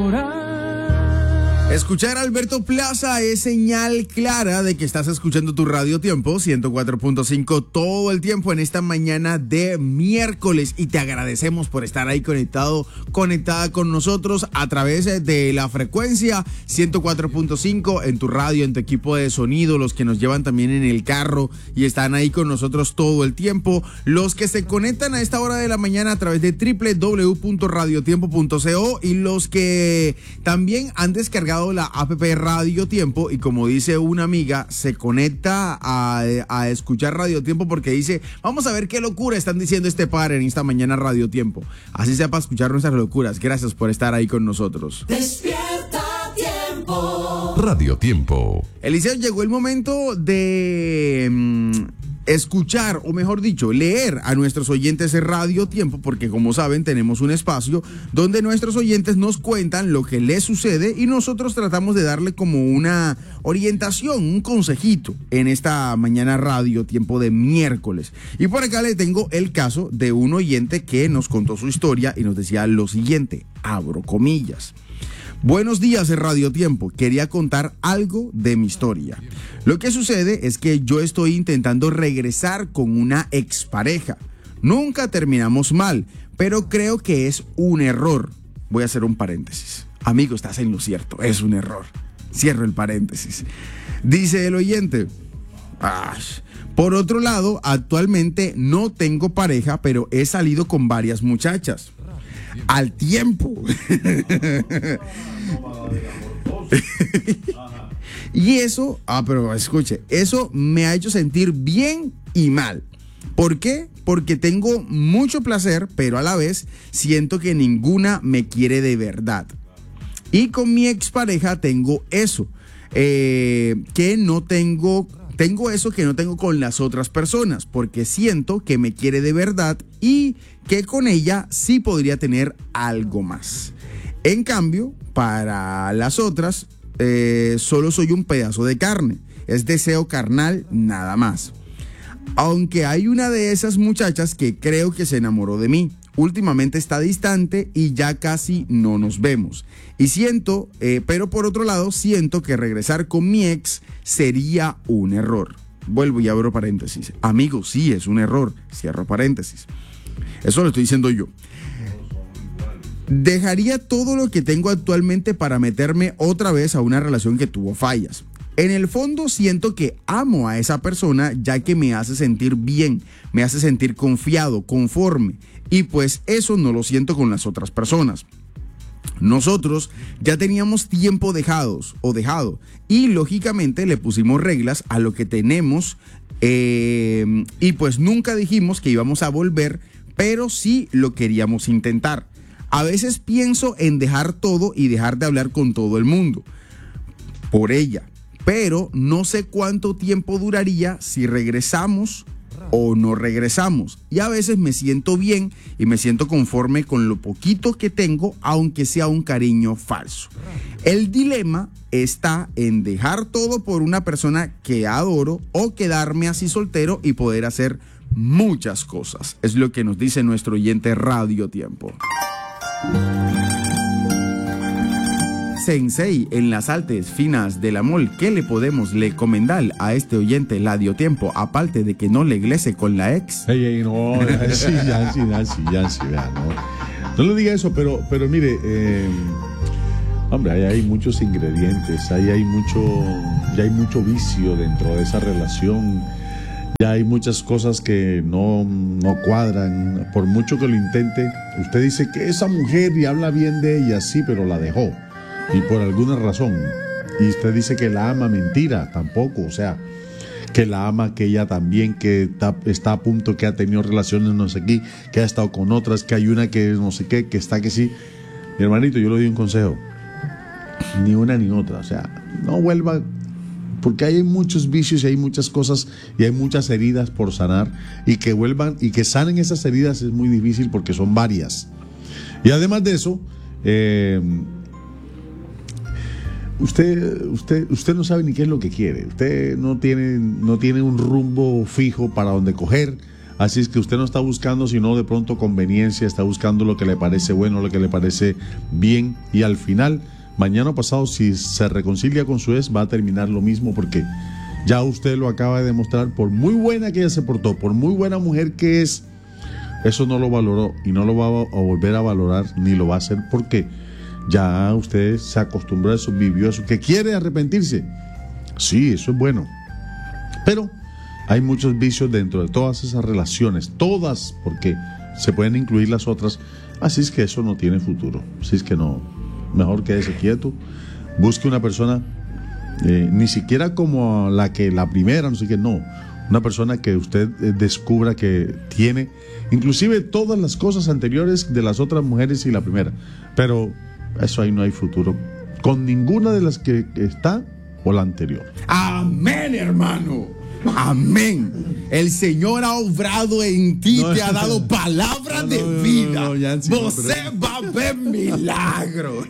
Escuchar a Alberto Plaza es señal clara de que estás escuchando tu Radio Tiempo 104.5 todo el tiempo en esta mañana de miércoles, y te agradecemos por estar ahí conectada con nosotros a través de la frecuencia 104.5 en tu radio, en tu equipo de sonido, los que nos llevan también en el carro y están ahí con nosotros todo el tiempo, los que se conectan a esta hora de la mañana a través de www.radiotiempo.co y los que también han descargado la app Radio Tiempo y, como dice una amiga, se conecta a escuchar Radio Tiempo porque dice, vamos a ver qué locura están diciendo este par en esta mañana Radio Tiempo. Así sea, para escuchar nuestras locuras. Gracias por estar ahí con nosotros. Despierta Tiempo. Radio Tiempo. Eliseo, llegó el momento de escuchar, o mejor dicho, leer a nuestros oyentes de Radio Tiempo, porque como saben tenemos un espacio donde nuestros oyentes nos cuentan lo que les sucede y nosotros tratamos de darle como una orientación, un consejito en esta mañana Radio Tiempo de miércoles. Y por acá le tengo el caso de un oyente que nos contó su historia y nos decía lo siguiente, abro comillas: buenos días, Radio Tiempo. Quería contar algo de mi historia. Lo que sucede es que yo estoy intentando regresar con una expareja. Nunca terminamos mal, pero creo que es un error. Voy a hacer un paréntesis. Amigo, estás en lo cierto, es un error. Cierro el paréntesis. Dice el oyente: por otro lado, actualmente no tengo pareja, pero he salido con varias muchachas. Al tiempo. Y eso, pero escuche, eso me ha hecho sentir bien y mal. ¿Por qué? Porque tengo mucho placer, pero a la vez siento que ninguna me quiere de verdad. Y con mi expareja tengo eso, que no tengo eso que no tengo con las otras personas, porque siento que me quiere de verdad y que con ella sí podría tener algo más. En cambio, para las otras, solo soy un pedazo de carne. Es deseo carnal nada más. Aunque hay una de esas muchachas que creo que se enamoró de mí. Últimamente está distante y ya casi no nos vemos. Y siento, pero por otro lado, siento que regresar con mi ex sería un error. Vuelvo y abro paréntesis. Amigo, sí, es un error. Cierro paréntesis. Eso lo estoy diciendo yo. Dejaría todo lo que tengo actualmente para meterme otra vez a una relación que tuvo fallas. En el fondo siento que amo a esa persona, ya que me hace sentir bien, me hace sentir confiado, conforme, y pues eso no lo siento con las otras personas. Nosotros ya teníamos tiempo dejado, y lógicamente le pusimos reglas a lo que tenemos, y pues nunca dijimos que íbamos a volver, pero sí lo queríamos intentar. A veces pienso en dejar todo y dejar de hablar con todo el mundo por ella, pero no sé cuánto tiempo duraría si regresamos o no regresamos. Y a veces me siento bien y me siento conforme con lo poquito que tengo, aunque sea un cariño falso. El dilema está en dejar todo por una persona que adoro o quedarme así soltero y poder hacer muchas cosas. Es lo que nos dice nuestro oyente Radio Tiempo. Sensei, en las artes finas del amor, ¿qué le podemos recomendar a este oyente Radio Tiempo, aparte de que no le glese con la ex? No, Yancy, vea, no le diga eso, pero mire, hombre, ahí hay muchos ingredientes, ya hay mucho vicio dentro de esa relación. Ya hay muchas cosas que no cuadran. Por mucho que lo intente, usted dice que esa mujer y habla bien de ella, sí, pero la dejó. Y por alguna razón. Y usted dice que la ama, mentira, tampoco. O sea, que la ama, que ella también, que está a punto, que ha tenido relaciones no sé qué, que ha estado con otras, que hay una que no sé qué, que está que sí. Mi hermanito, yo le doy un consejo. Ni una ni otra. O sea, no vuelva... Porque hay muchos vicios y hay muchas cosas y hay muchas heridas por sanar, y que vuelvan y que sanen esas heridas es muy difícil porque son varias. Y además de eso, usted no sabe ni qué es lo que quiere. Usted no tiene un rumbo fijo para donde coger. Así es que usted no está buscando sino de pronto conveniencia, está buscando lo que le parece bueno, lo que le parece bien, y al final, mañana o pasado, si se reconcilia con su ex, va a terminar lo mismo, porque ya usted lo acaba de demostrar. Por muy buena que ella se portó, por muy buena mujer que es, eso no lo valoró y no lo va a volver a valorar, ni lo va a hacer, porque ya usted se acostumbró a eso, vivió eso. ¿Que quiere arrepentirse? Sí, eso es bueno, pero hay muchos vicios dentro de todas esas relaciones, todas, porque se pueden incluir las otras. Así es que eso no tiene futuro. Así es que no, mejor quédese quieto, busque una persona, ni siquiera como la primera, no sé qué, no, una persona que usted descubra que tiene inclusive todas las cosas anteriores de las otras mujeres y la primera, pero eso ahí no hay futuro con ninguna de las que está o la anterior. Amén, hermano. Amén. El Señor ha obrado en ti, te ha dado palabra de vida. Você va a ver milagro.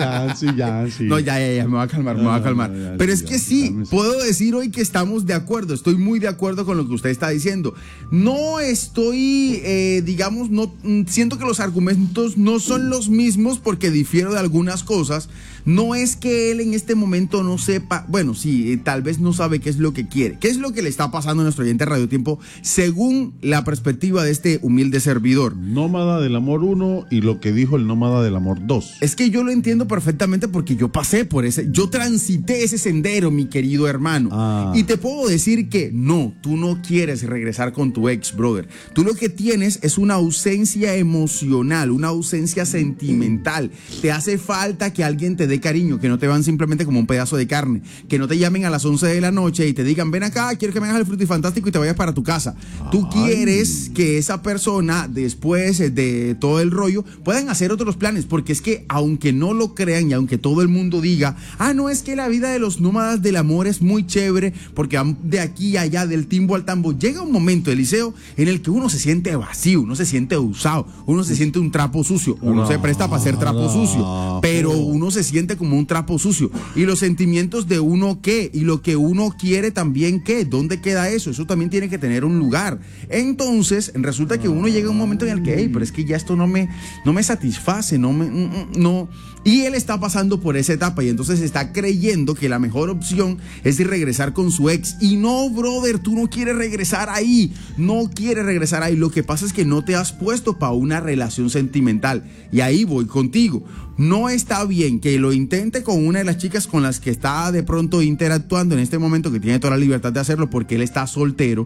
Yancy. No, ya, me voy a calmar. Pero es que sí, puedo decir hoy que estamos de acuerdo. Estoy muy de acuerdo con lo que usted está diciendo. No estoy, no siento que los argumentos no son los mismos porque difiero de algunas cosas. No es que él en este momento no sepa, bueno, sí, tal vez no sabe qué es lo que quiere. ¿Qué es lo que le está pasando a nuestro oyente Radio Tiempo según la perspectiva de este humilde servidor? Nómada del amor 1 y lo que dijo el nómada del amor 2. Es que yo lo entiendo perfectamente porque yo pasé por yo transité ese sendero, mi querido hermano. Y te puedo decir que no, tú no quieres regresar con tu ex, brother. Tú lo que tienes es una ausencia emocional, una ausencia sentimental. Te hace falta que alguien te dé cariño, que no te van simplemente como un pedazo de carne, que no te llamen a las 11 de la noche y te digan, ven acá, quiero que me hagas el frutifantástico y te vayas para tu casa. Tú quieres que esa persona, después de todo el rollo, puedan hacer otros planes, porque es que aunque no lo crean y aunque todo el mundo diga, no, es que la vida de los nómadas del amor es muy chévere, porque van de aquí a allá, del timbo al tambo, llega un momento, Eliseo, en el que uno se siente vacío, uno se siente usado, uno se siente un trapo sucio, uno se presta para ser trapo sucio, pero uno se siente como un trapo sucio. Y los sentimientos de uno, ¿qué? Y lo que uno quiere también, ¿qué? ¿Dónde queda eso? Eso también tiene que tener un lugar. Entonces, resulta que uno llega a un momento en el que, pero es que ya esto no me satisface, no. Y él está pasando por esa etapa y entonces está creyendo que la mejor opción es ir regresar con su ex. Y no, brother, tú no quieres regresar ahí. No quieres regresar ahí. Lo que pasa es que no te has puesto para una relación sentimental. Y ahí voy contigo. No está bien que lo intente con una de las chicas con las que está de pronto interactuando en este momento, que tiene toda la libertad de hacerlo porque él está soltero.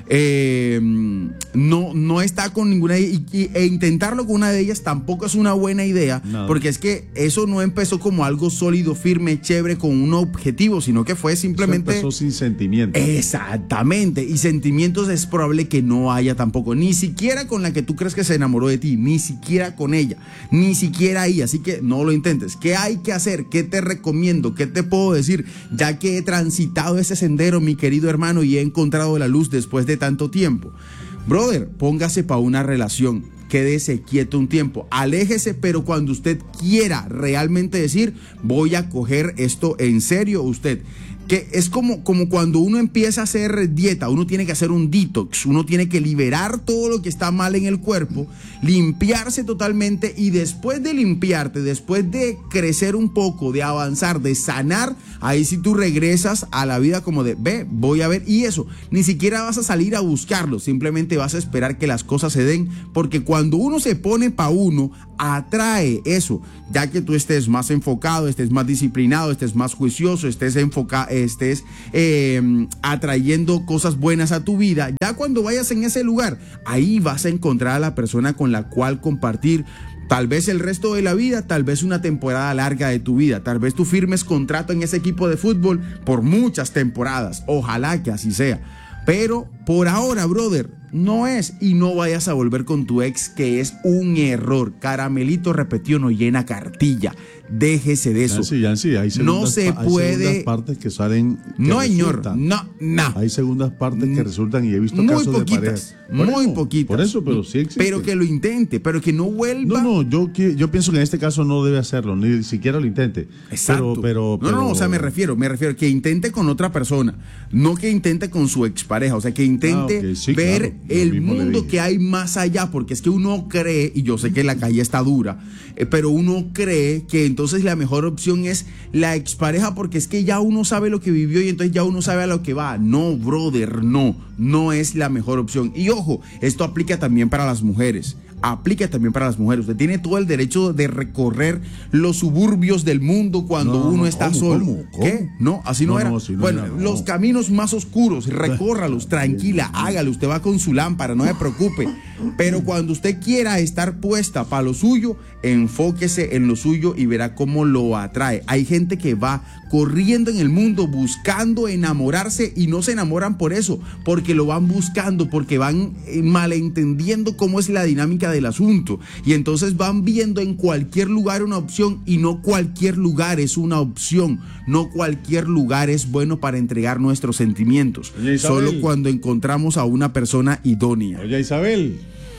No está con ninguna e intentarlo con una de ellas tampoco es una buena idea, porque es que eso no empezó como algo sólido, firme, chévere, con un objetivo, sino que fue simplemente... Eso empezó sin sentimientos. Exactamente, y sentimientos es probable que no haya tampoco, ni siquiera con la que tú crees que se enamoró de ti, ni siquiera con ella, ni siquiera ahí, así que no lo intentes. ¿Qué hay que hacer? ¿Qué te recomiendo? ¿Qué te puedo decir? Ya que he transitado ese sendero, mi querido hermano, y he encontrado la luz después de tanto tiempo. Brother, póngase para una relación, quédese quieto un tiempo, aléjese, pero cuando usted quiera realmente decir, voy a coger esto en serio, usted, que es como cuando uno empieza a hacer dieta, uno tiene que hacer un detox, uno tiene que liberar todo lo que está mal en el cuerpo, limpiarse totalmente, y después de limpiarte, después de crecer un poco, de avanzar, de sanar, ahí sí tú regresas a la vida como de, voy a ver, y eso, ni siquiera vas a salir a buscarlo, simplemente vas a esperar que las cosas se den, porque cuando uno se pone pa' uno, atrae eso, ya que tú estés más enfocado, estés más disciplinado, estés más juicioso, estés atrayendo cosas buenas a tu vida. Ya cuando vayas en ese lugar, ahí vas a encontrar a la persona con la cual compartir tal vez el resto de la vida, tal vez una temporada larga de tu vida, tal vez tú firmes contrato en ese equipo de fútbol por muchas temporadas, ojalá que así sea. Pero por ahora, brother, no es, y no vayas a volver con tu ex, que es un error. Caramelito repetido no llena cartilla. Déjese de eso. Yancy, hay no se puede. Hay segundas partes que salen. No, señor. No. Hay segundas partes que resultan, y he visto muy casos poquitas, de parejas. Muy poquitas. Por eso, pero sí existe. Pero que lo intente, pero que no vuelva. No, yo pienso que en este caso no debe hacerlo, ni siquiera lo intente. Exacto. Pero No, o sea, me refiero que intente con otra persona, no que intente con su expareja, o sea, que intente Sí, ver claro, lo el mismo le mundo dije. que hay más allá, porque es que uno cree, y yo sé que la calle está dura, pero uno cree que entonces la mejor opción es la expareja, porque es que ya uno sabe lo que vivió y entonces ya uno sabe a lo que va. No, brother, no es la mejor opción. Y ojo, esto aplica también para las mujeres. Aplica también para las mujeres. Usted tiene todo el derecho de recorrer los suburbios del mundo cuando uno está ¿cómo, solo. cómo? ¿Qué? No, así no, No, era. no, así no bueno, era, no. los caminos más oscuros, recórralos, tranquila, hágalo. Usted va con su lámpara, no se preocupe. Pero cuando usted quiera estar puesta para lo suyo, enfóquese en lo suyo y verá cómo lo atrae. Hay gente que va corriendo en el mundo buscando enamorarse y no se enamoran por eso, porque lo van buscando, porque van malentendiendo cómo es la dinámica del asunto. Y entonces van viendo en cualquier lugar una opción, y no cualquier lugar es una opción. No cualquier lugar es bueno para entregar nuestros sentimientos. Doña Isabel. Solo cuando encontramos a una persona idónea. Oye, Isabel.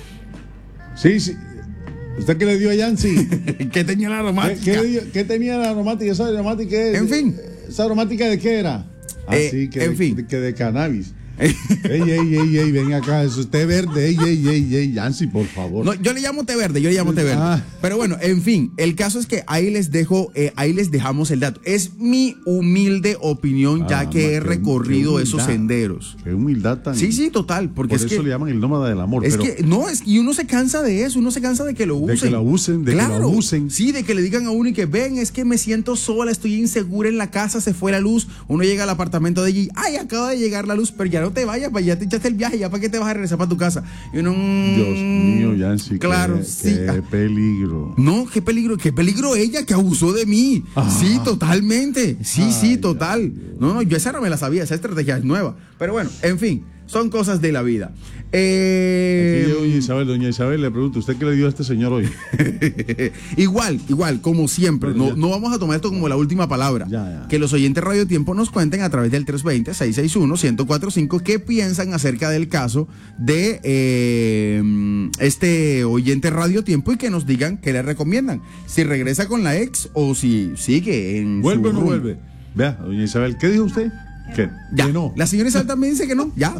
Sí. ¿Usted qué le dio a Yancy? ¿Qué tenía la romántica? ¿Qué tenía la aromática? ¿Esa aromática qué? En fin. ¿Esa aromática de qué era? Sí, en fin. Que de cannabis. Ey, ven acá, eso es té verde. Ey, Yancy, por favor. No, yo le llamo té verde. Pero bueno, en fin, el caso es que ahí les dejamos el dato. Es mi humilde opinión, ya que he recorrido esos senderos. Qué humildad tan. Sí, total. Porque por es eso que le llaman el nómada del amor. es que no, y uno se cansa de eso, uno se cansa de que lo usen. De que lo usen, que lo abusen. Sí, de que le digan a uno y que ven, es que me siento sola, estoy insegura en la casa, se fue la luz. Uno llega al apartamento de allí, ay, acaba de llegar la luz, pero ya no te vayas, ya te echaste el viaje, ya para qué te vas a regresar para tu casa. Y uno, Dios mío, Yancy. Claro, qué peligro. No, qué peligro ella que abusó de mí. Sí, totalmente. Sí, total. No, yo esa no me la sabía, esa estrategia es nueva. Pero bueno, en fin, son cosas de la vida. Aquí doña Isabel, le pregunto, ¿usted qué le dio a este señor hoy? Igual, como siempre. No vamos a tomar esto como la última palabra. Ya. Que los oyentes Radio Tiempo nos cuenten a través del 320-661-1045 qué piensan acerca del caso de este oyente Radio Tiempo y que nos digan qué le recomiendan. Si regresa con la ex o si sigue en ¿Vuelve su o no rumbo. vuelve? Vea, doña Isabel, ¿qué dijo usted? ¿Qué? Ya, Que no. la señora Isabel también dice que no. Ya.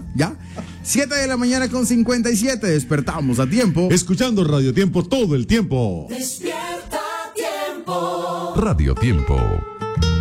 7:57 a.m. despertamos a tiempo. Escuchando Radio Tiempo todo el tiempo. Despierta tiempo. Radio Tiempo.